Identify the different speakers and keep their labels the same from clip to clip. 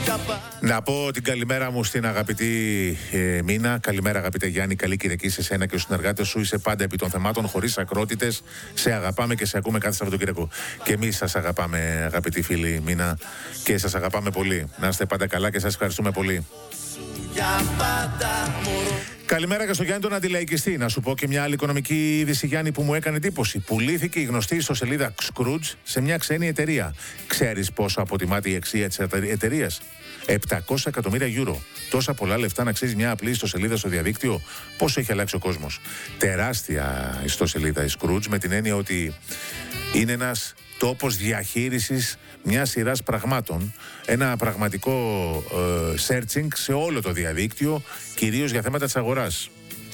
Speaker 1: Να πω την καλημέρα μου στην αγαπητή Μίνα. Καλημέρα, αγαπητέ Γιάννη. Καλή Κυριακή σε σένα και στους συνεργάτες σου. Είσαι πάντα επί των θεμάτων, χωρίς ακρότητες. Σε αγαπάμε και σε ακούμε κάθε Σαββατοκύριακο. Και εμείς σας αγαπάμε, αγαπητή φίλη Μίνα. Και σας αγαπάμε πολύ. Να είστε πάντα καλά και σας ευχαριστούμε πολύ. Καλημέρα και στο Γιάννη τον αντιλαϊκιστή. Να σου πω και μια άλλη οικονομική είδηση, Γιάννη, που μου έκανε εντύπωση. Πουλήθηκε η γνωστή ιστοσελίδα Scrooge σε μια ξένη εταιρεία. Ξέρεις πόσο αποτιμάται η αξία της εταιρείας? 700 εκατομμύρια €. Τόσα πολλά λεφτά να αξίζει μια απλή ιστοσελίδα στο διαδίκτυο? Πόσο έχει αλλάξει ο κόσμος. Τεράστια ιστοσελίδα η Scrooge, με την έννοια ότι είναι ένας τόπος διαχείρισης μια σειράς πραγμάτων. Ένα πραγματικό searching σε όλο το διαδίκτυο, κυρίως για θέματα της αγοράς.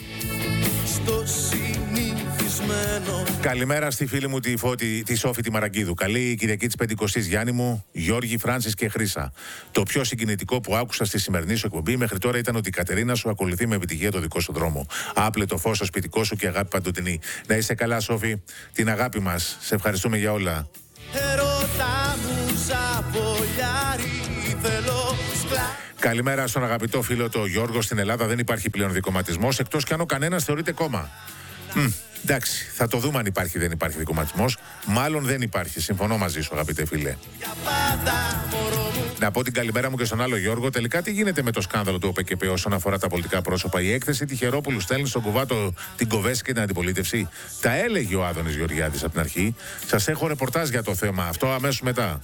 Speaker 1: Καλημέρα στη φίλη μου τη Σόφη τη Μαραγκίδου. Καλή Κυριακή της Πεντηκοστής, Γιάννη μου, Γιώργη, Φράνσις και Χρύσα. Το πιο συγκινητικό που άκουσα στη σημερινή σου εκπομπή μέχρι τώρα ήταν ότι η Κατερίνα σου ακολουθεί με επιτυχία το δικό σου δρόμο. Άπλε το φως στο σπιτικό σου και αγάπη παντοτινή. Να είσαι καλά, Σόφη. Την αγάπη μας. Σε ευχαριστούμε για όλα. Καλημέρα στον αγαπητό φίλο το Γιώργο. Στην Ελλάδα δεν υπάρχει πλέον δικομματισμός, εκτός κι αν ο κανένας θεωρείται κόμμα. Εντάξει, θα το δούμε αν υπάρχει ή δεν υπάρχει δικομματισμός. Μάλλον δεν υπάρχει. Συμφωνώ μαζί σου, αγαπητέ φίλε. Να πω την καλημέρα μου και στον άλλο Γιώργο. Τελικά τι γίνεται με το σκάνδαλο του ΟΠΕΚΕΠ όσον αφορά τα πολιτικά πρόσωπα? Η έκθεση Τυχερόπουλου στέλνει στον κουβάτο την Κοβέση και την αντιπολίτευση. Τα έλεγε ο Άδωνης Γεωργιάδης από την αρχή. Σας έχω ρεπορτάζ για το θέμα αυτό αμέσως μετά.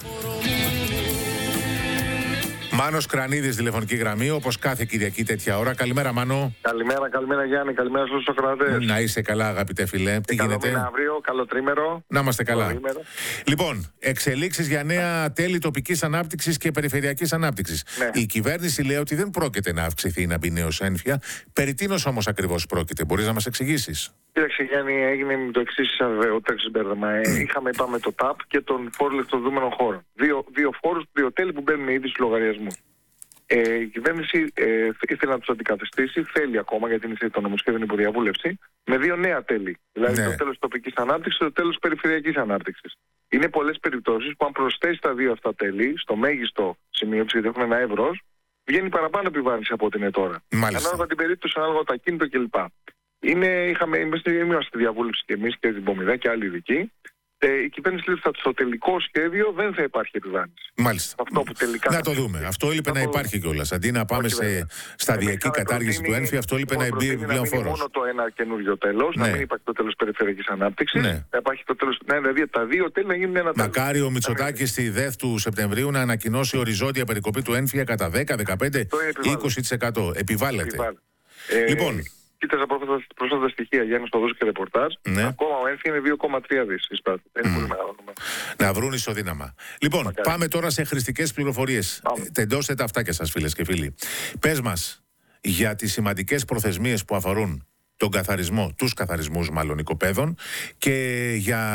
Speaker 1: Μάνος Κρανίδης, τηλεφωνική γραμμή, όπως κάθε Κυριακή τέτοια ώρα. Καλημέρα, Μάνο.
Speaker 2: Καλημέρα Γιάννη, καλημέρα στους ακροατές.
Speaker 1: Να είσαι καλά, αγαπητέ φιλέ. Τι γίνεται?
Speaker 2: Καλό αύριο, καλό τρίμερο.
Speaker 1: Να είμαστε καλά. Λοιπόν, εξελίξεις για νέα τέλη τοπικής ανάπτυξης και περιφερειακής ανάπτυξης. Ναι. Η κυβέρνηση λέει ότι δεν πρόκειται να αυξηθεί, να μπει νέος ένφια. Περί τίνος όμως ακριβώς πρόκειται? Μπορείς να μας εξηγήσεις?
Speaker 2: Κοίταξε, Γιάννη, έγινε με το εξής αβεβαιότητα, μπέρδεμα. Είπαμε το ΤΑΠ και τον φόρο λεφτοδούμενων χώρων. Δύο φόρους, δύο τέλη που μπαίνουν ήδη στους λογαριασμούς. Η κυβέρνηση ήθελε να τους αντικαταστήσει, θέλει ακόμα, γιατί είναι το νομοσχέδιο είναι υπό διαβούλευση, με δύο νέα τέλη. Δηλαδή το τέλος τοπικής ανάπτυξης και το τέλος περιφερειακής ανάπτυξης. Είναι πολλές περιπτώσεις που αν προσθέσει τα δύο αυτά τέλη, στο μέγιστο σημείο, γιατί έχουμε ένα εύρος, βγαίνει παραπάνω επιβάρυνση από ό,τι είναι τώρα. Ανάλογα την περίπτωση, ανάλογα το ακίνητο κλπ. Είμαστε στη διαβούλευση και εμείς και την Πομιδά και άλλοι ειδικοί. Η κυβέρνηση λέει ότι στο τελικό σχέδιο δεν θα υπάρχει επιβάρυνση.
Speaker 1: Μάλιστα.
Speaker 2: Αυτό που τελικά
Speaker 1: να το δούμε. Αυτό έλειπε να υπάρχει κιόλας. Αντί να πάμε σε σταδιακή κατάργηση του ένφη, αυτό έλειπε να μπει επιπλέον φόρος.
Speaker 2: Μόνο το ένα καινούριο τέλος, να μην υπάρχει το τέλος περιφερειακής ανάπτυξης.
Speaker 1: Ναι.
Speaker 2: Θα υπάρχει το τέλος. Δηλαδή τα δύο τέλη να γίνουν ένα τέλος.
Speaker 1: Μακάρι ο Μητσοτάκης στη ΔΕΘ του Σεπτεμβρίου να ανακοινώσει οριζόντια περικοπή του ένφια κατά 10, 15, 20%. Επιβάλλεται. Λοιπόν.
Speaker 2: Κοίταζα πρόσφατα στοιχεία, Γιάννη, στο δώσω και ρεπορτάζ.
Speaker 1: Ναι.
Speaker 2: Ακόμα ο ένφη είναι 2,3 δις. Είναι πολύ μεγάλο νούμερο.
Speaker 1: Να βρουν ισοδύναμα. Λοιπόν, πάμε τώρα σε χρηστικές πληροφορίες. Τεντώστε τα αυτάκια σας, φίλες και φίλοι. Πες μας για τις σημαντικές προθεσμίες που αφορούν τον καθαρισμό, τους καθαρισμούς μάλλον οικοπαίδων και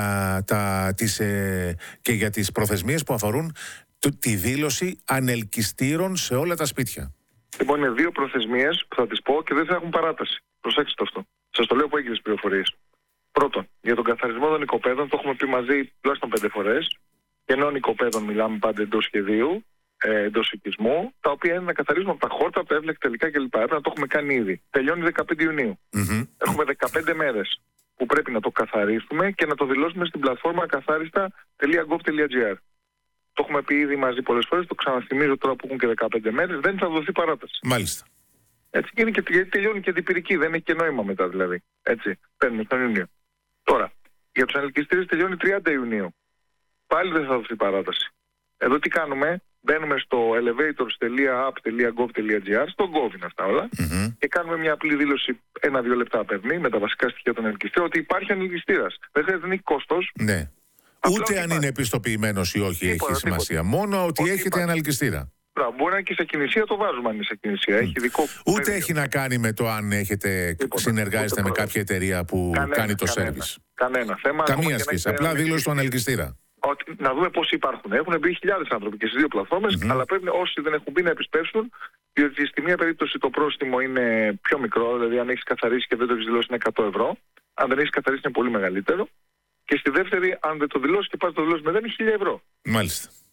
Speaker 1: για τις προθεσμίες που αφορούν τη δήλωση ανελκυστήρων σε όλα τα σπίτια.
Speaker 2: Λοιπόν, είναι δύο προθεσμίες που θα τις πω και δεν θα έχουν παράταση. Προσέξτε αυτό. Σας το λέω που έχει τις πληροφορίες. Πρώτον, για τον καθαρισμό των οικοπαίδων το έχουμε πει μαζί τουλάχιστον 5 φορές. Κενών οικοπαίδων μιλάμε πάντα εντός σχεδίου, εντός οικισμού, τα οποία είναι να καθαρίζουμε από τα χόρτα, από τα εύλεκτα τελικά κλπ. Πρέπει να το έχουμε κάνει ήδη. Τελειώνει 15 Ιουνίου. Έχουμε 15 μέρες που πρέπει να το καθαρίσουμε και να το δηλώσουμε στην πλατφόρμα καθάριστα.gov.gr. Το έχουμε πει ήδη μαζί πολλές φορές, το ξαναθυμίζω τώρα που έχουν και 15 μέρες, δεν θα δοθεί παράταση.
Speaker 1: Μάλιστα.
Speaker 2: Έτσι, γιατί τελειώνει και διπηρική, δεν έχει και νόημα μετά δηλαδή. Έτσι, παίρνουμε στον Ιούνιο. Τώρα, για τους ανελκυστήρες τελειώνει 30 Ιουνίου. Πάλι δεν θα δοθεί παράταση. Εδώ τι κάνουμε? Μπαίνουμε στο elevators.app.gov.gr, στο Gov είναι αυτά όλα, και κάνουμε μια απλή δήλωση 1-2 λεπτά παίρνει με τα βασικά στοιχεία των ανελκυστήρων ότι υπάρχει ανελκυστήρας. Δεν έχει κόστος.
Speaker 1: Ναι. Ούτε αν είναι επιστοποιημένος ή όχι έχει σημασία. Μόνο ότι έχετε ανελκυστήρα.
Speaker 2: Μπορεί να είναι και σε κινησία, το βάζουμε αν είναι σε κινησία. Έχει δικό
Speaker 1: ούτε έχει να κάνει με το αν συνεργάζεστε με κάποια εταιρεία που κάνει το σέρβις.
Speaker 2: Κανένα θέμα.
Speaker 1: Καμία σχέση. Απλά δήλωση του ανελκυστήρα.
Speaker 2: Να δούμε πόσοι υπάρχουν. Έχουν μπει χιλιάδες άνθρωποι και στις δύο πλατφόρμες, αλλά πρέπει όσοι δεν έχουν μπει να επισπεύσουν, διότι στη μία περίπτωση το πρόστιμο είναι πιο μικρό, δηλαδή αν έχεις καθαρίσει και δεν το έχεις δηλώσει είναι 100 ευρώ. Αν δεν έχεις καθαρίσει είναι πολύ μεγαλύτερο. Και στη δεύτερη, αν δεν το δηλώσει και πας το δηλώσει με 1000 ευρώ.
Speaker 1: Μάλιστα.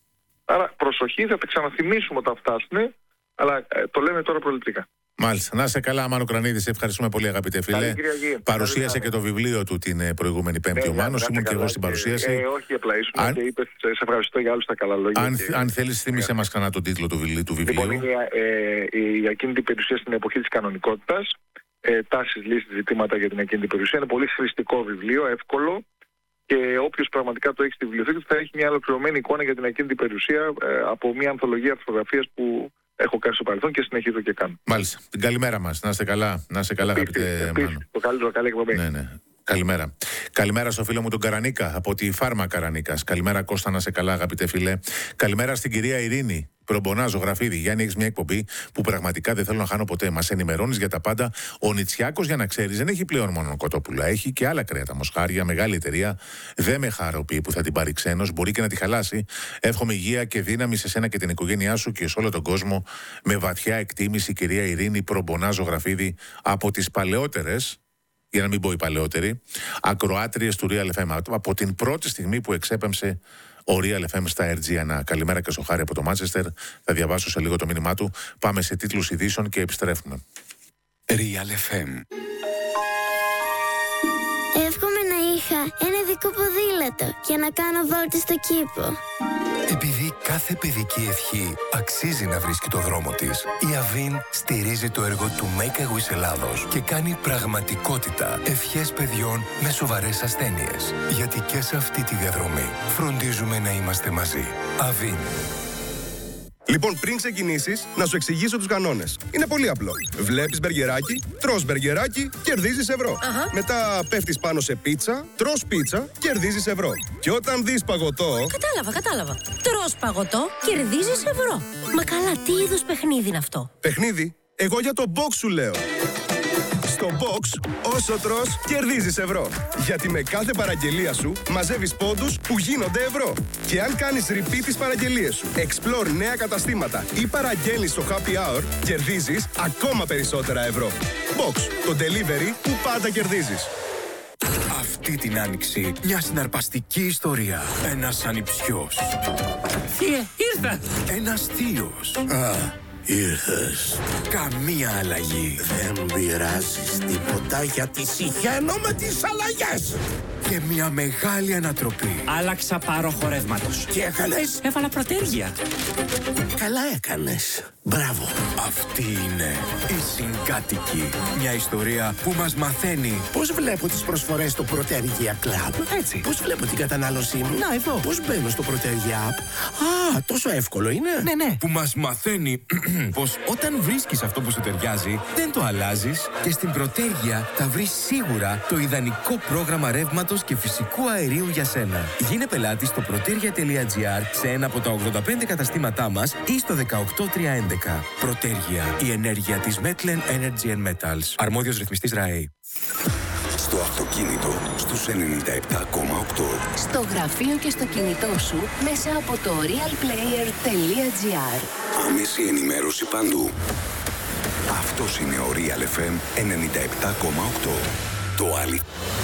Speaker 2: Άρα προσοχή, θα τα ξαναθυμίσουμε όταν φτάσουν, αλλά το λέμε τώρα προληπτικά.
Speaker 1: Μάλιστα. Να είσαι καλά, Μάνο Κρανίδη. Σε ευχαριστούμε πολύ, αγαπητέ φίλε. Παρουσίασε και το βιβλίο του την προηγούμενη Πέμπτη ο Μάνος. Ήμουν και εγώ στην παρουσίαση.
Speaker 2: Όχι, απλά ήσουν και είπες, σε ευχαριστώ για όλους τα καλά λόγια.
Speaker 1: Αν θέλεις, θύμισε μας κανένα τον τίτλο του βιβλίου.
Speaker 2: Λοιπόν, είναι η ακίνητη περιουσία στην εποχή της κανονικότητας. Τάσεις, λύσεις, ζητήματα για την ακίνητη περιουσία. Είναι πολύ χρηστικό βιβλίο, εύκολο. Και όποιος πραγματικά το έχει στη βιβλιοθήκη του θα έχει μια ολοκληρωμένη εικόνα για την ακίνητη περιουσία από μια ανθολογία φωτογραφίας που έχω κάνει στο παρελθόν και συνεχίζω και κάνω.
Speaker 1: Μάλιστα. Την καλημέρα μας. Να είστε καλά, αγαπητέ Μάνο.
Speaker 2: Το καλύτερο, καλή εκπομπή.
Speaker 1: Ναι. Καλημέρα. Καλημέρα στο φίλο μου τον Καρανίκα από τη Φάρμα Καρανίκας. Καλημέρα Κώστα, να είσαι καλά, αγαπητέ φίλε. Καλημέρα στην κυρία Ειρήνη. Προμπονάζω, Γραφίδη. Γιάννη, έχεις μια εκπομπή που πραγματικά δεν θέλω να χάνω ποτέ. Μας ενημερώνεις για τα πάντα. Ο Νητσιάκος, για να ξέρεις, δεν έχει πλέον μόνο κοτόπουλα. Έχει και άλλα κρέατα. Μοσχάρια, μεγάλη εταιρεία. Δεν με χαροποιεί που θα την πάρει ξένος. Μπορεί και να τη χαλάσει. Εύχομαι υγεία και δύναμη σε σένα και την οικογένειά σου και σε όλο τον κόσμο. Με βαθιά εκτίμηση, κυρία Ειρήνη. Προμπονάζω, Γραφίδη, από τις παλαιότερες, για να μην πω οι παλαιότεροι, ακροάτριες του Real FM. Από την πρώτη στιγμή που εξέπεμψε ο Real FM στα RG1. Καλημέρα και στο Χάρη από το Μάντσεστερ. Θα διαβάσω σε λίγο το μήνυμά του. Πάμε σε τίτλους ειδήσεων και επιστρέφουμε.
Speaker 3: Real FM.
Speaker 4: Εύχομαι να είχα ένα δικό ποδήλατο για να κάνω βόλτες στο κήπο.
Speaker 3: Επειδή κάθε παιδική ευχή αξίζει να βρίσκει το δρόμο της, η Αβίν στηρίζει το έργο του Make a Wish Ελλάδος και κάνει πραγματικότητα ευχές παιδιών με σοβαρές ασθένειες. Γιατί και σε αυτή τη διαδρομή φροντίζουμε να είμαστε μαζί. Αβίν.
Speaker 5: Λοιπόν, πριν ξεκινήσεις, να σου εξηγήσω τους κανόνες. Είναι πολύ απλό. Βλέπεις μπεργκεράκι, τρως μπεργκεράκι, κερδίζεις ευρώ. Μετά πέφτεις πάνω σε πίτσα, τρως πίτσα, κερδίζεις ευρώ. Και όταν δεις παγωτό...
Speaker 6: Κατάλαβα. Τρως παγωτό, κερδίζεις ευρώ. Μα καλά, τι είδους παιχνίδι είναι αυτό?
Speaker 5: Παιχνίδι? Εγώ για το box σου λέω. Στο box, όσο τρως, κερδίζεις ευρώ. Γιατί με κάθε παραγγελία σου μαζεύεις πόντους που γίνονται ευρώ. Και αν κάνεις repeat τις παραγγελίες σου, explore νέα καταστήματα ή παραγγέλνεις στο happy hour, κερδίζεις ακόμα περισσότερα ευρώ. Box, το delivery που πάντα κερδίζεις.
Speaker 3: Αυτή την άνοιξη, μια συναρπαστική ιστορία. Ένας ανιψιός.
Speaker 7: Θεία, ήρθα!
Speaker 3: Ένας θείος.
Speaker 7: Ήρθες.
Speaker 3: Καμία αλλαγή.
Speaker 7: Δεν πειράζεις τίποτα γιατί συχαίνω με τις αλλαγές.
Speaker 3: Και μια μεγάλη ανατροπή.
Speaker 7: Άλλαξα πάροχο ρεύματος.
Speaker 3: Τι έκανες?
Speaker 7: Έβαλα προτέρια. Καλά έκανες. Μπράβο.
Speaker 3: Αυτή είναι η Συγκάτοικη. Μια ιστορία που μας μαθαίνει
Speaker 7: Πώς βλέπω τις προσφορές στο Προτέρια Club?
Speaker 3: έτσι.
Speaker 7: Πώς βλέπω την κατανάλωσή μου?
Speaker 3: Να, εδώ.
Speaker 7: Πώς μπαίνω στο Προτέρια App? Α, τόσο εύκολο είναι.
Speaker 3: Ναι. Που μας μαθαίνει πως όταν βρίσκεις αυτό που σου ταιριάζει, δεν το αλλάζεις και στην Προτέρια θα βρεις σίγουρα το ιδανικό πρόγραμμα ρεύματος και φυσικού αερίου για σένα. Γίνε πελάτη στο protergia.gr σε ένα από τα 85 καταστήματά μας ή στο 18311. Προτέρια, η ενέργεια της Metlen Energy and Metals. Αρμόδιος ρυθμιστής ΡΑΕ.
Speaker 8: Στο αυτοκίνητο στους 97,8.
Speaker 9: Στο γραφείο και στο κινητό σου μέσα από το realplayer.gr.
Speaker 8: Άμεση ενημέρωση παντού. Αυτός είναι ο Real FM 97,8. Το άλλη.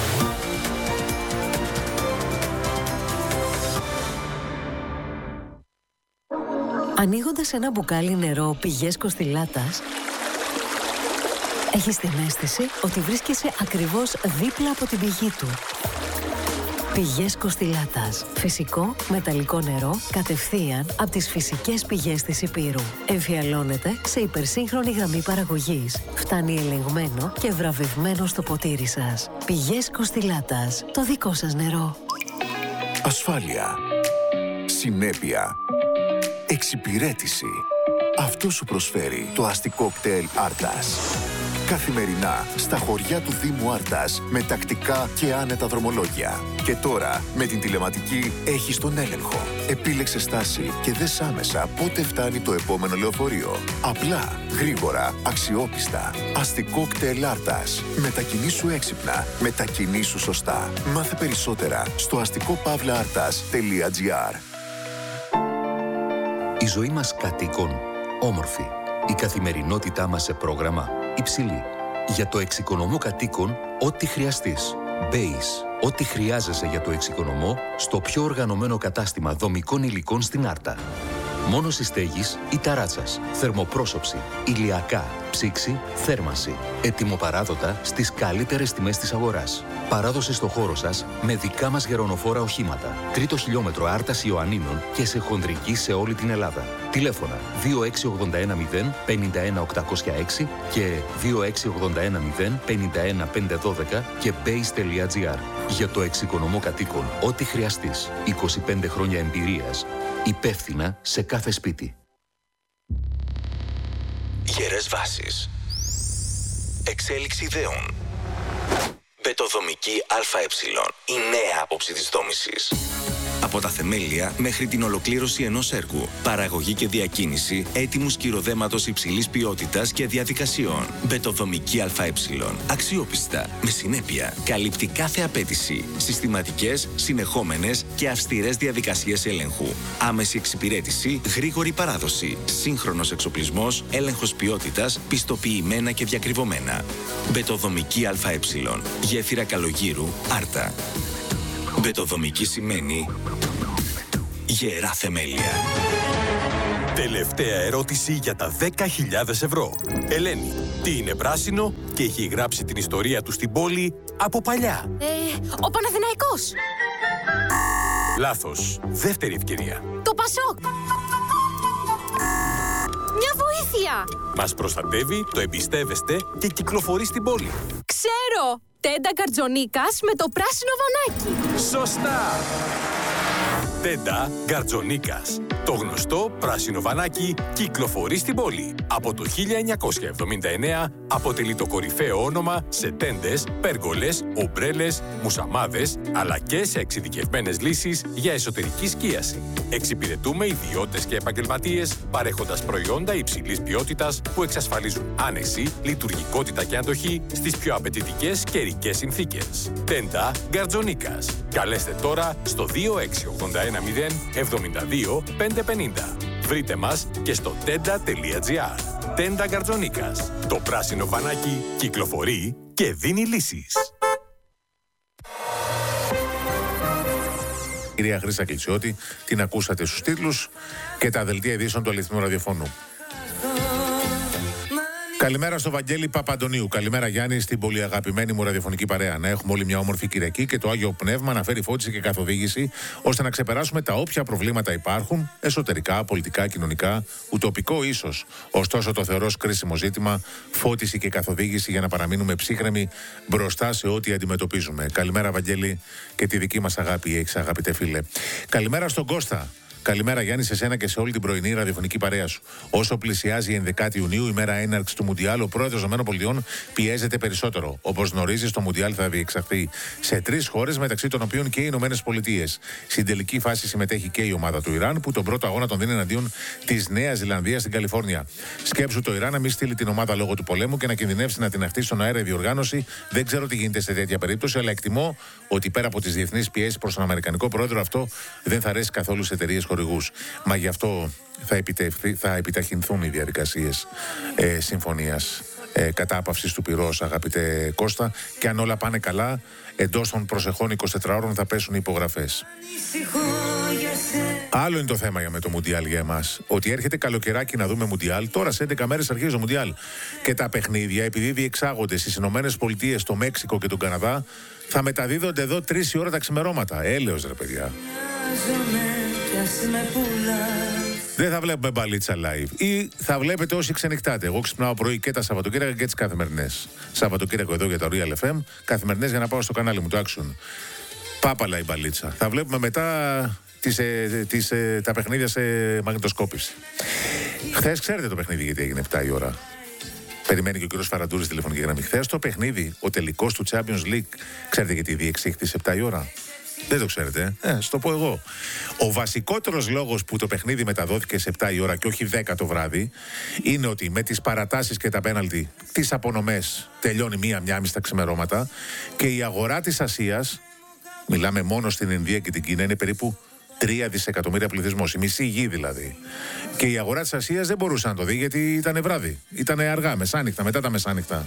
Speaker 10: Ανοίγοντας ένα μπουκάλι νερό πηγές Κοστιλάτας, έχεις την αίσθηση ότι βρίσκεσαι ακριβώς δίπλα από την πηγή του. Πηγές Κοστιλάτας. Φυσικό, μεταλλικό νερό, κατευθείαν από τις φυσικές πηγές της Ηπείρου. Εμφιαλώνεται σε υπερσύγχρονη γραμμή παραγωγής. Φτάνει ελεγμένο και βραβευμένο στο ποτήρι σας. Πηγές Κοστιλάτας. Το δικό σας νερό.
Speaker 8: Ασφάλεια. Συνέπεια. Εξυπηρέτηση. Αυτό σου προσφέρει το αστικό κτέλ Άρτας. Καθημερινά στα χωριά του Δήμου Άρτας με τακτικά και άνετα δρομολόγια. Και τώρα με την τηλεματική έχεις τον έλεγχο. Επίλεξε στάση και δες άμεσα πότε φτάνει το επόμενο λεωφορείο. Απλά, γρήγορα, αξιόπιστα. Αστικό κτέλ Άρτας. Μετακινήσου έξυπνα. Μετακινήσου σωστά. Μάθε περισσότερα στο αστικοπαύλαartas.gr.
Speaker 11: Η ζωή μας κατοίκων, όμορφη. Η καθημερινότητά μας σε πρόγραμμα, υψηλή. Για το εξοικονομώ κατοίκων, ό,τι χρειαστείς. Base. Ό,τι χρειάζεσαι για το εξοικονομώ στο πιο οργανωμένο κατάστημα δομικών υλικών στην Άρτα. Μόνωση στέγης ή ταράτσας. Θερμοπρόσωψη, ηλιακά, ψήξη, θέρμανση. Ετοιμοπαράδοτα στις καλύτερες τιμές της αγοράς. Παράδοση στο χώρο σας με δικά μας γερονοφόρα οχήματα. 3ο χιλιόμετρο Άρτας Ιωαννίνων και σε χονδρική σε όλη την Ελλάδα. Τηλέφωνα 26810 51806 και 26810 51512 και base.gr. Για το εξοικονομώ κατοίκον, ό,τι χρειαστείς. 25 χρόνια εμπειρίας. Υπεύθυνα σε κάθε σπίτι.
Speaker 12: Γερές βάσεις. Εξέλιξη ιδεών. Μπετοδομική ΑΕ. Η νέα άποψη της δόμησης. Από τα θεμέλια μέχρι την ολοκλήρωση ενός έργου. Παραγωγή και διακίνηση έτοιμου σκυροδέματος υψηλής ποιότητας και διαδικασιών. Μπετοδομική ΑΕ. Αξιόπιστα, με συνέπεια. Καλύπτει κάθε απέτηση. Συστηματικές, συνεχόμενες και αυστηρές διαδικασίες ελέγχου. Άμεση εξυπηρέτηση, γρήγορη παράδοση. Σύγχρονος εξοπλισμός, έλεγχος ποιότητας, πιστοποιημένα και διακριβωμένα. Μπετοδομική ΑΕ. Γέφυρα Καλογύρου, Άρτα. Μπετοδομική σημαίνει γερά θεμέλια.
Speaker 13: Τελευταία ερώτηση για τα 10.000 ευρώ. Ελένη, τι είναι πράσινο και έχει γράψει την ιστορία του στην πόλη από παλιά?
Speaker 14: Ο Παναθηναϊκός.
Speaker 13: Λάθος. Δεύτερη ευκαιρία.
Speaker 14: Το Πασόκ. Μια βοήθεια.
Speaker 13: Μας προστατεύει, το εμπιστεύεστε και κυκλοφορεί στην πόλη.
Speaker 14: Ξέρω! Τέντα Γκαρτζονίκας με το πράσινο βανάκι.
Speaker 13: Σωστά! Τέντα Γκαρτζονίκας. Το γνωστό πράσινο βανάκι κυκλοφορεί στην πόλη. Από το 1979 αποτελεί το κορυφαίο όνομα σε τέντες, πέργολες, ομπρέλες, μουσαμάδες, αλλά και σε εξειδικευμένες λύσεις για εσωτερική σκίαση. Εξυπηρετούμε ιδιώτες και επαγγελματίες, παρέχοντας προϊόντα υψηλής ποιότητας που εξασφαλίζουν άνεση, λειτουργικότητα και αντοχή στις πιο απαιτητικές καιρικές συνθήκες. Τέντα Γκαρτζονίκας. Καλέστε τώρα στο 26810 72 550. Βρείτε μας και στο tenda.gr. Τέντα Γκαρτζονίκας. Το πράσινο βανάκι κυκλοφορεί και δίνει λύσεις.
Speaker 1: Κυρία Χρύσα Κλητσιώτη, την ακούσατε στους τίτλους και τα δελτία ειδήσεων του Αληθινού Ραδιοφώνου. Καλημέρα στο Βαγγέλη Παπαντονίου. Καλημέρα Γιάννη, στην πολύ αγαπημένη μου ραδιοφωνική παρέα. Να έχουμε όλοι μια όμορφη Κυριακή και το Άγιο Πνεύμα να φέρει φώτιση και καθοδήγηση, ώστε να ξεπεράσουμε τα όποια προβλήματα υπάρχουν, εσωτερικά, πολιτικά, κοινωνικά, ουτοπικό ίσως. Ωστόσο, το θεωρώ κρίσιμο ζήτημα, φώτιση και καθοδήγηση για να παραμείνουμε ψύχρεμοι μπροστά σε ό,τι αντιμετωπίζουμε. Καλημέρα, Βαγγέλη, και τη δική μας αγάπη έχεις, αγαπητέ φίλε. Καλημέρα στον Κώστα. Καλημέρα Γιάννη, σε σένα και σε όλη την πρωινή ραδιοφωνική παρέα σου. Όσο πλησιάζει η 11η Ιουνίου, ημέρα έναρξη του Μουντιάλ, ο πρόεδρος των ΗΠΑ πιέζεται περισσότερο. Όπως γνωρίζεις, το Μουντιάλ θα διεξαχθεί σε 3 χώρες, μεταξύ των οποίων και οι ΗΠΑ. Στην τελική φάση συμμετέχει και η ομάδα του Ιράν, που τον πρώτο αγώνα τον δίνει εναντίον της Νέας Ζηλανδίας στην Καλιφόρνια. Σκέψου το Ιράν να μην στείλει την ομάδα λόγω του πολέμου και να κινδυνεύσει να την αχτίσει στον αέρα η διοργάνωση. Δεν ξέρω τι γίνεται σε τέτοια περίπτωση, αλλά εκτιμώ ότι πέρα από τις διεθνείς πιέσεις προς τον Αμερικανικό πρόεδρο, αυτό δεν θα αρέσει καθόλου σε εταιρείες χορηγούς. Μα γι' αυτό θα επιταχυνθούν οι διαδικασίες συμφωνίας κατάπαυσης του πυρός, αγαπητέ Κώστα, και αν όλα πάνε καλά, εντός των προσεχών 24 ώρων θα πέσουν οι υπογραφές. Άλλο είναι το θέμα με το Μουντιάλ για εμάς. Ότι έρχεται καλοκαιράκι να δούμε Μουντιάλ. Τώρα σε 11 μέρες αρχίζει το Μουντιάλ. Και τα παιχνίδια, επειδή διεξάγονται στις Ηνωμένες Πολιτείες, το Μέξικο και τον Καναδά, θα μεταδίδονται εδώ 3 η ώρα τα ξημερώματα. Έλεος ρε παιδιά. Δεν θα βλέπουμε μπαλίτσα live. Ή θα βλέπετε όσοι ξενυχτάτε. Εγώ ξυπνάω πρωί και τα Σαββατοκύριακα και τις καθημερινές. Σαββατοκύριακο εδώ για το Real FM. Καθημερινές για να πάω στο κανάλι μου, το Action. Πάπαλα η μπαλίτσα. Θα βλέπουμε μετά τα παιχνίδια σε μαγνητοσκόπηση. Χθες ξέρετε το παιχνίδι γιατί έγινε 7 η ώρα. Περιμένει και ο κύριος Φαραντούρης τηλεφωνική γραμμή. Χθες το παιχνίδι, ο τελικός του Champions League, ξέρετε γιατί διεξήχθη σε 7 η ώρα? Δεν το ξέρετε, σας το πω εγώ. Ο βασικότερος λόγος που το παιχνίδι μεταδόθηκε σε 7 η ώρα και όχι 10 το βράδυ είναι ότι με τις παρατάσεις και τα πέναλτι, τις απονομές, τελειώνει 1-1,5 τα ξημερώματα και η αγορά της Ασίας, μιλάμε μόνο στην Ινδία και την Κίνα, είναι περίπου 3 δισεκατομμύρια πληθυσμός, η μισή γη δηλαδή. Και η αγορά της Ασίας δεν μπορούσε να το δει γιατί ήταν βράδυ. Ήταν αργά, μεσάνυχτα, μετά τα μεσάνυχτα.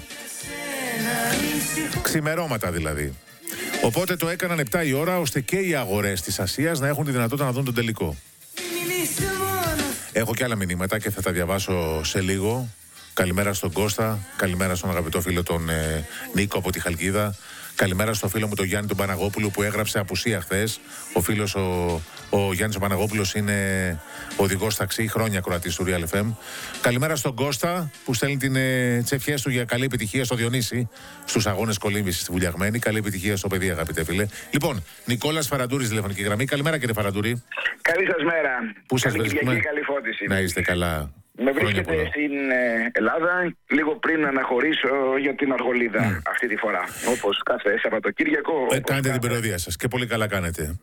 Speaker 1: Ξημερώματα δηλαδή. Οπότε το έκαναν 7 η ώρα ώστε και οι αγορές της Ασίας να έχουν τη δυνατότητα να δουν τον τελικό. Έχω και άλλα μηνύματα και θα τα διαβάσω σε λίγο. Καλημέρα στον Κώστα, καλημέρα στον αγαπητό φίλο τον Νίκο από τη Χαλκίδα. Καλημέρα στο φίλο μου τον Γιάννη τον Παναγόπουλο που έγραψε απουσία χθες. Ο φίλος ο Γιάννης ο Παναγόπουλος είναι οδηγός ταξί, χρόνια κροατής του Real FM. Καλημέρα στον Κώστα που στέλνει τις ευχές του για καλή επιτυχία στο Διονύση στους αγώνες κολύμβησης στη Βουλιαγμένη. Καλή επιτυχία στο παιδί, αγαπητέ φίλε. Λοιπόν, Νικόλας Φαραντούρης, τηλεφωνική γραμμή. Καλημέρα, κύριε Φαραντούρη.
Speaker 15: Καλή σας μέρα.
Speaker 1: Πού σας βρίσκουμε?
Speaker 15: Καλή φώτιση.
Speaker 1: Να είστε καλά.
Speaker 15: Με βρίσκεται στην Ελλάδα, λίγο πριν αναχωρήσω για την Αργολίδα αυτή τη φορά. Όπως κάθε Σαββατοκύριακο.
Speaker 1: Κάνετε την περιοδία σας και πολύ καλά κάνετε.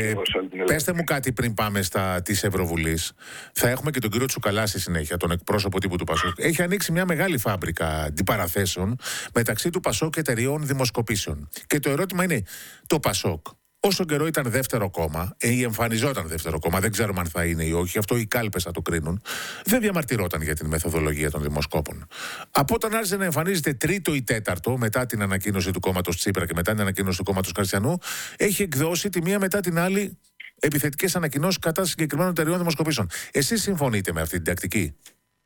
Speaker 1: Πέστε μου κάτι πριν πάμε της Ευρωβουλής. Θα έχουμε και τον κύριο Τσουκαλά στη συνέχεια, τον εκπρόσωπο τύπου του Πασόκ. Έχει ανοίξει μια μεγάλη φάμπρικα αντιπαραθέσεων μεταξύ του Πασόκ και εταιρεών δημοσκοπήσεων. Και το ερώτημα είναι, το Πασόκ όσο καιρό ήταν δεύτερο κόμμα, ή εμφανιζόταν δεύτερο κόμμα, δεν ξέρουμε αν θα είναι ή όχι, αυτό οι κάλπες θα το κρίνουν, δεν διαμαρτυρόταν για την μεθοδολογία των δημοσκόπων. Από όταν άρχισε να εμφανίζεται τρίτο ή τέταρτο, μετά την ανακοίνωση του κόμματος Τσίπρα και μετά την ανακοίνωση του κόμματος Καριστιανού, έχει εκδώσει τη μία μετά την άλλη επιθετικές ανακοινώσεις κατά συγκεκριμένων εταιρεών δημοσκοπήσεων. Εσείς συμφωνείτε με αυτή την τακτική?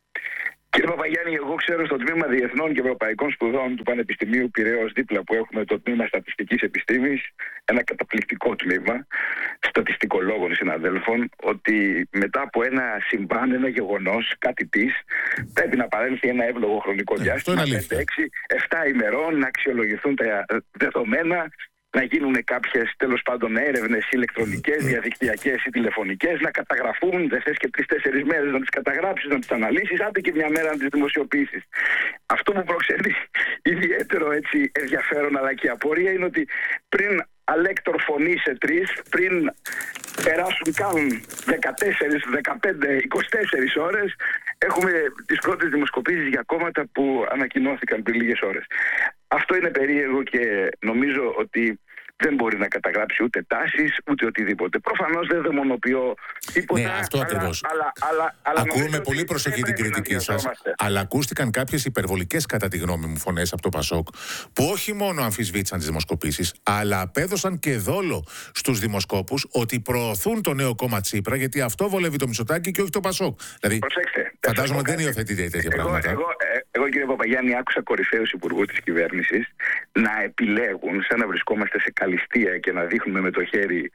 Speaker 15: Κύριε Παπαγιάννη, εγώ ξέρω στο τμήμα Διεθνών και Ευρωπαϊκών Σπουδών του Πανεπιστημίου Πειραιώς, δίπλα που έχουμε το τμήμα Στατιστικής Επιστήμης, ένα καταπληκτικό τμήμα στατιστικολόγων συναδέλφων, ότι μετά από ένα συμβάν, ένα γεγονός, κάτι της, πρέπει να παρέλθει ένα εύλογο χρονικό διάστημα, 5-6-7 ημερών, να αξιολογηθούν τα δεδομένα, να γίνουν κάποιες τέλος πάντων έρευνες ηλεκτρονικές, διαδικτυακές ή τηλεφωνικές, να καταγραφούν, δεν θες και 3-4 μέρες να τις καταγράψεις, να τις αναλύσεις, άντε και μια μέρα να τις δημοσιοποιήσεις. Αυτό που προξενεί ιδιαίτερο έτσι ενδιαφέρον αλλά και απορία είναι ότι πριν αλέκτορ φωνή σε 3, πριν περάσουν καν 14, 15, 24 ώρες, έχουμε τις πρώτες δημοσκοπήσεις για κόμματα που ανακοινώθηκαν πριν λίγες ώρες. Αυτό είναι περίεργο και νομίζω ότι δεν μπορεί να καταγράψει ούτε τάσεις ούτε οτιδήποτε. Προφανώς δεν δαιμονοποιώ τίποτα.
Speaker 1: Ναι, αυτό ακριβώς. Ακούμε με πολύ προσοχή την κριτική σας. Αλλά ακούστηκαν κάποιες υπερβολικές, κατά τη γνώμη μου, φωνές από το Πασόκ, που όχι μόνο αμφισβήτησαν τις δημοσκοπήσεις, αλλά απέδωσαν και δόλο στους δημοσκόπους ότι προωθούν το νέο κόμμα Τσίπρα, γιατί αυτό βολεύει το Μητσοτάκη και όχι το Πασόκ. Δηλαδή, φαντάζομαι δεν υιοθετείτε τέτοια πράγματα.
Speaker 15: Εγώ, κύριε Παπαγιάννη, άκουσα κορυφαίους υπουργούς της κυβέρνησης να επιλέγουν, σαν να βρισκόμαστε σε καλυστία και να δείχνουμε με το χέρι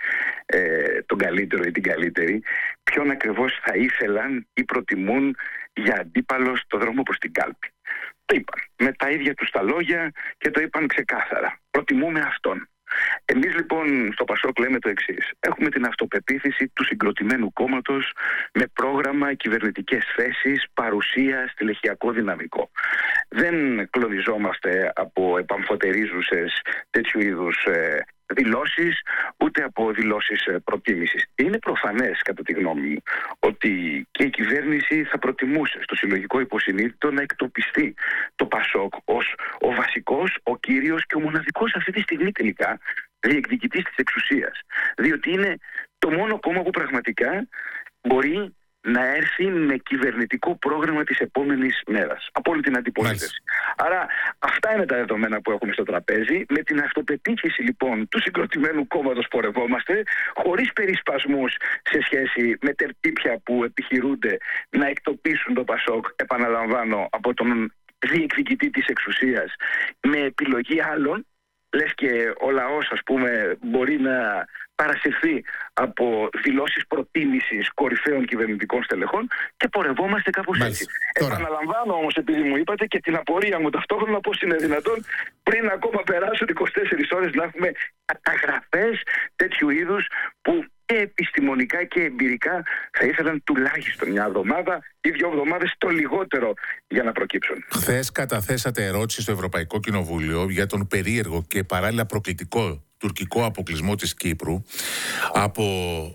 Speaker 15: τον καλύτερο ή την καλύτερη, ποιον ακριβώς θα ήθελαν ή προτιμούν για αντίπαλο στο δρόμο προς την κάλπη. Το είπαν με τα ίδια τους τα λόγια και το είπαν ξεκάθαρα. Προτιμούμε αυτόν. Εμείς λοιπόν στο Πασόκ λέμε το εξής. Έχουμε την αυτοπεποίθηση του συγκροτημένου κόμματος με πρόγραμμα, κυβερνητικές θέσεις, παρουσία, στελεχειακό δυναμικό. Δεν κλωδιζόμαστε από επαμφωτερίζουσες τέτοιου είδους δηλώσεις, ούτε από δηλώσεις προτίμησης. Είναι προφανές, κατά τη γνώμη μου, ότι και η κυβέρνηση θα προτιμούσε στο συλλογικό υποσυνείδητο να εκτοπιστεί το Πασόκ ως ο βασικός, ο κύριος και ο μοναδικός αυτή τη στιγμή τελικά διεκδικητής της εξουσίας. Διότι είναι το μόνο κόμμα που πραγματικά μπορεί να έρθει με κυβερνητικό πρόγραμμα της επόμενης μέρας από όλη την αντιπολίτευση. Άρα αυτά είναι τα δεδομένα που έχουμε στο τραπέζι. Με την αυτοπεποίθηση λοιπόν του συγκροτημένου κόμματος πορευόμαστε, χωρίς περισπασμούς σε σχέση με τερτύπια που επιχειρούνται να εκτοπίσουν το Πασόκ, επαναλαμβάνω, από τον διεκδικητή της εξουσίας, με επιλογή άλλων, λες και ο λαός, ας πούμε, μπορεί να παρασυρθεί από δηλώσεις προτίμησης κορυφαίων κυβερνητικών στελεχών και πορευόμαστε κάπως έτσι. Επαναλαμβάνω όμως, επειδή μου είπατε, και την απορία μου ταυτόχρονα, πώς είναι δυνατόν πριν ακόμα περάσουν 24 ώρες να έχουμε καταγραφές τέτοιου είδους που και επιστημονικά και εμπειρικά θα ήθελαν τουλάχιστον μια εβδομάδα ή 2 εβδομάδες το λιγότερο για να προκύψουν.
Speaker 1: Χθες καταθέσατε ερώτηση στο Ευρωπαϊκό Κοινοβούλιο για τον περίεργο και παράλληλα προκλητικό τουρκικό αποκλεισμό της Κύπρου από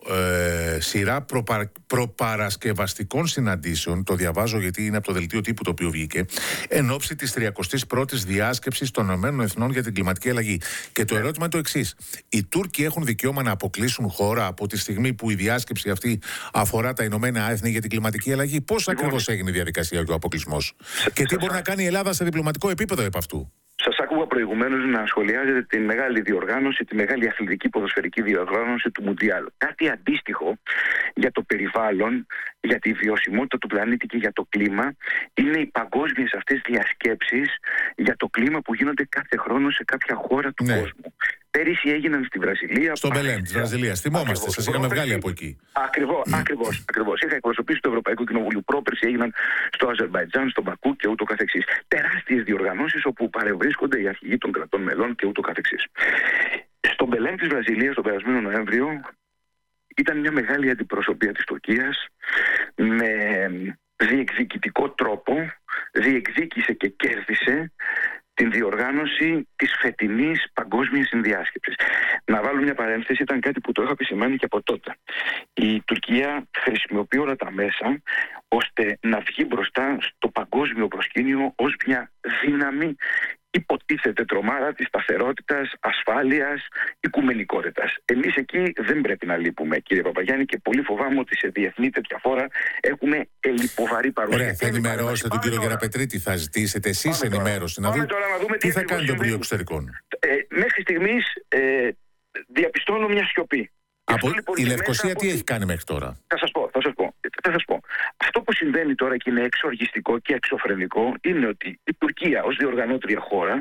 Speaker 1: σειρά προπαρασκευαστικών συναντήσεων, το διαβάζω γιατί είναι από το δελτίο τύπου το οποίο βγήκε, εν ώψη της 31ης διάσκεψης των ΗΠΑ για την κλιματική αλλαγή. Και το ερώτημα είναι το εξής. Οι Τούρκοι έχουν δικαίωμα να αποκλείσουν χώρα από τη στιγμή που η διάσκεψη αυτή αφορά τα Ηνωμένα Έθνη για την κλιματική αλλαγή? Πώς ακριβώς έγινε η διαδικασία και ο αποκλεισμός? Και τι μπορεί να κάνει η Ελλάδα σε διπλωματικό επίπεδο επ' αυτού?
Speaker 15: Σας ακούω άκουγα προηγουμένως να σχολιάζεται τη μεγάλη διοργάνωση, τη μεγάλη αθλητική ποδοσφαιρική διοργάνωση του Μουντιάλ. Κάτι αντίστοιχο για το περιβάλλον, για τη βιωσιμότητα του πλανήτη και για το κλίμα είναι οι παγκόσμιες αυτές διασκέψεις για το κλίμα που γίνονται κάθε χρόνο σε κάποια χώρα του κόσμου. Πέρυσι έγιναν στη Βραζιλία.
Speaker 1: Στο Μπελέμ της Βραζιλίας. Θυμόμαστε, σας είχαμε βγάλει από εκεί.
Speaker 15: Ακριβώς. Είχα εκπροσωπήσει το Ευρωπαϊκό Κοινοβούλιο. Πρόπερσι έγιναν στο Αζερμπαϊτζάν, στο Μπακού και ούτω καθεξής. Τεράστιες διοργανώσεις όπου παρευρίσκονται οι αρχηγοί των κρατών μελών και ούτω καθεξής. Στο Μπελέμ της Βραζιλίας τον περασμένο Νοέμβριο ήταν μια μεγάλη αντιπροσωπεία της Τουρκίας με διεκδικητικό τρόπο, διεκδίκησε και κέρδισε την διοργάνωση της φετινής παγκόσμιας συνδιάσκεψης. Να βάλω μια παρένθεση, ήταν κάτι που το είχα επισημάνει και από τότε. Η Τουρκία χρησιμοποιεί όλα τα μέσα ώστε να βγει μπροστά στο παγκόσμιο προσκήνιο ως μια δύναμη υποτίθεται τρομάρα της σταθερότητας, ασφάλειας, οικουμενικότητας. Εμείς εκεί δεν πρέπει να λείπουμε, κύριε Παπαγιάννη, και πολύ φοβάμαι ότι σε διεθνή τέτοια φόρα έχουμε ελλειπωβαρή παρουσία.
Speaker 1: Ωραία, θα ενημερώσετε τον κύριο Γεραπετρίτη, θα ζητήσετε εσείς ενημέρωση να δούμε τι θα κάνει το Υπουργείο Εξωτερικών.
Speaker 15: Μέχρι στιγμής διαπιστώνω μια σιωπή.
Speaker 1: Η Λευκοσία τι έχει κάνει μέχρι τώρα?
Speaker 15: Θα σας πω. Αυτό που συμβαίνει τώρα και είναι εξοργιστικό και εξωφρενικό είναι ότι η Τουρκία ως διοργανώτρια χώρα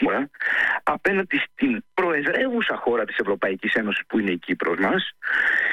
Speaker 15: απέναντι στην προεδρεύουσα χώρα της Ευρωπαϊκής Ένωσης που είναι η Κύπρος μας